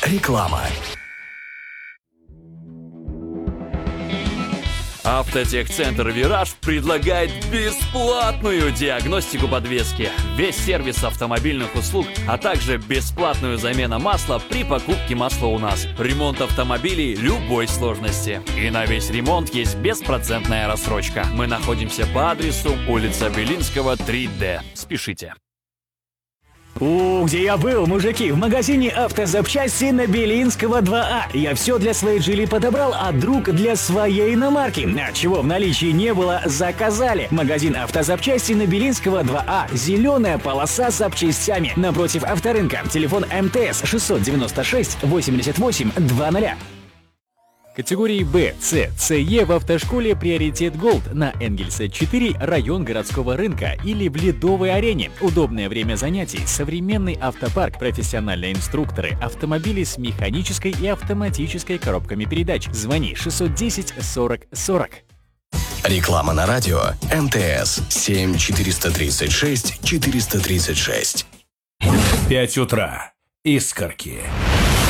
Реклама. Автотехцентр «Вираж» предлагает бесплатную диагностику подвески, весь сервис автомобильных услуг, а также бесплатную замену масла при покупке масла у нас, ремонт автомобилей любой сложности. И на весь ремонт есть беспроцентная рассрочка. Мы находимся по адресу улица Белинского, 3D. Спешите. Где я был, мужики? В магазине автозапчасти на Белинского 2А. Я все для своей Джили подобрал, а друг для своей иномарки. А чего в наличии не было, заказали. Магазин автозапчасти на Белинского 2А. Зеленая полоса с запчастями. Напротив авторынка. Телефон МТС 696 88 00. Категории Б, С, СЕ в автошколе «Приоритет Голд» на Энгельса 4, район городского рынка или в Ледовой арене. Удобное время занятий, современный автопарк, профессиональные инструкторы, автомобили с механической и автоматической коробками передач. Звони 610 40 40. Реклама на радио. МТС 7 436 436. 5 утра. Искорки.